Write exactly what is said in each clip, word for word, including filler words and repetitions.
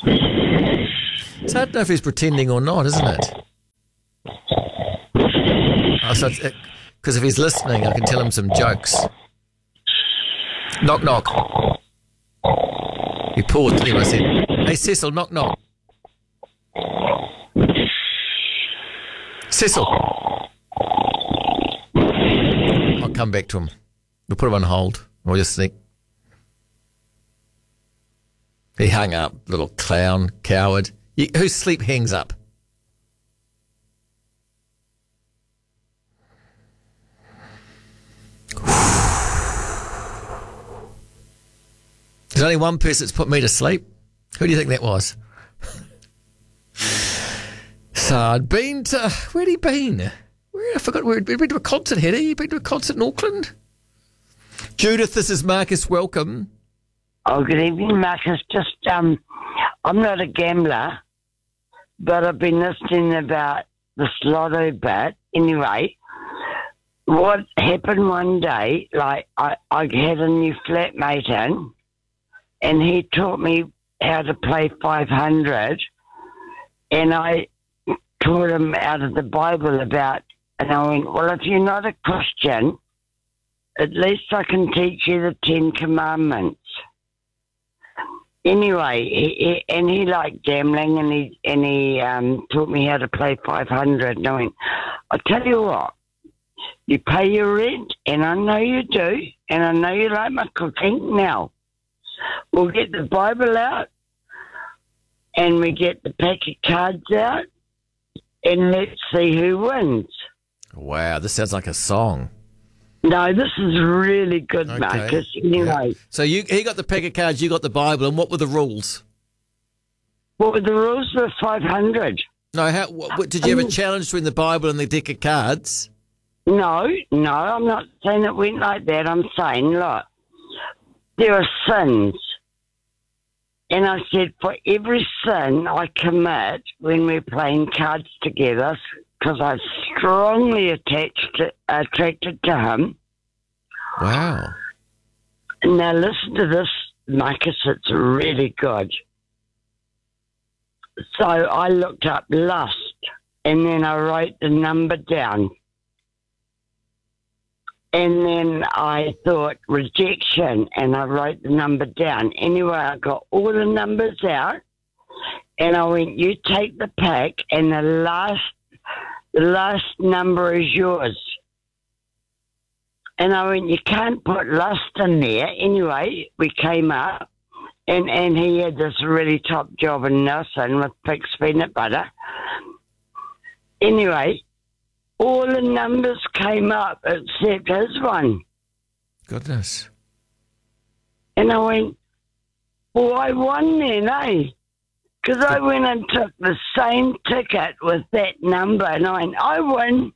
It's hard to know if he's pretending or not, isn't it? Oh, so because if he's listening, I can tell him some jokes. Knock, knock. He paused anyway. I said, "Hey, Cecil, knock, knock." Cecil. I'll come back to him. We'll put him on hold. We'll just think. He hung up, little clown, coward. You, whose sleep hangs up? There's only one person that's put me to sleep. Who do you think that was? So I'd been to... Where'd he been? Where, I forgot where he'd been to a concert, had he? He'd been to a concert in Auckland? Judith, this is Marcus. Welcome. Oh, good evening, Marcus. Just, um, I'm not a gambler, but I've been listening about this lotto bet. Anyway, what happened one day, like, I, I had a new flatmate in, and he taught me how to play five hundred, and I taught him out of the Bible about, and I went, well, if you're not a Christian, at least I can teach you the Ten Commandments. Anyway, he, he, and he liked gambling, and he and he um, taught me how to play five hundred. And I went, I'll tell you what, you pay your rent, and I know you do, and I know you like my cooking. Now, we'll get the Bible out, and we get the pack of cards out, and let's see who wins. Wow, this sounds like a song. No, this is really good, okay. Marcus. Anyway. Yeah. So you, he got the pack of cards, you got the Bible, and what were the rules? What were the rules for five hundred? No, how, what, did you have a challenge between the Bible and the deck of cards? No, no, I'm not saying it went like that. I'm saying, look, there are sins. And I said, for every sin I commit when we're playing cards together, because I'm strongly attached to, attracted to him. Wow. Now listen to this, Marcus, it's really good. So I looked up lust, and then I wrote the number down. And then I thought rejection, and I wrote the number down. Anyway, I got all the numbers out, and I went, you take the pack, and the last the last number is yours. And I went, you can't put lust in there. Anyway, we came up, and, and he had this really top job in Nelson with fixed peanut butter. Anyway, all the numbers came up except his one. Goodness. And I went, well, I won then, eh? Because I went and took the same ticket with that number, and I went, I won.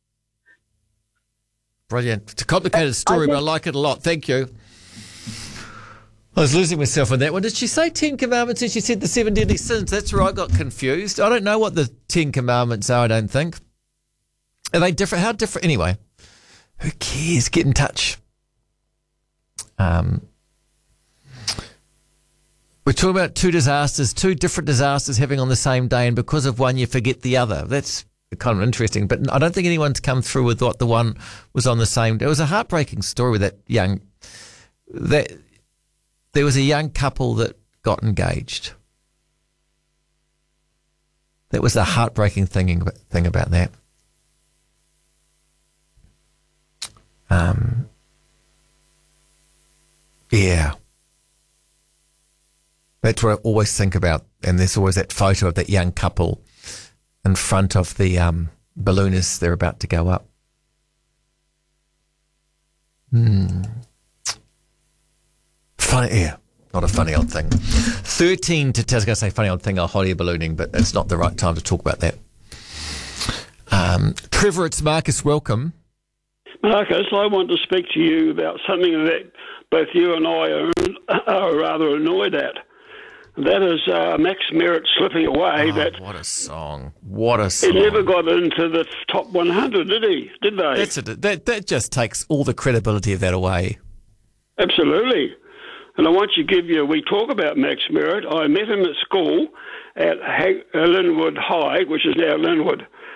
Brilliant. It's a complicated story, I but I like it a lot. Thank you. I was losing myself on that one. Did she say Ten Commandments and she said the seven deadly sins? That's where I got confused. I don't know what the Ten Commandments are, I don't think. Are they different? How different? Anyway, who cares? Get in touch. Um, we're talking about two disasters, two different disasters happening on the same day, and because of one, you forget the other. That's kind of interesting, but I don't think anyone's come through with what the one was on the same day. It was a heartbreaking story with that young... that there was a young couple that got engaged. That was the heartbreaking thing, thing about that. Um, yeah. That's what I always think about. And there's always that photo of that young couple in front of the um, balloon as they're about to go up. Hmm. Funny, yeah. Not a funny old thing. thirteen to, I was going to say funny old thing, a hot air ballooning, but it's not the right time to talk about that. Um, Trevor, it's Marcus. Welcome. Marcus, I want to speak to you about something that both you and I are, are rather annoyed at. That is uh, Max Merritt slipping away. Oh, that what a song. What a song. He never got into the top one hundred, did he? Did they? That's a, that, that just takes all the credibility of that away. Absolutely. And I want to give you, we talk about Max Merritt. I met him at school at Hag- uh, Linwood High, which is now Linwood.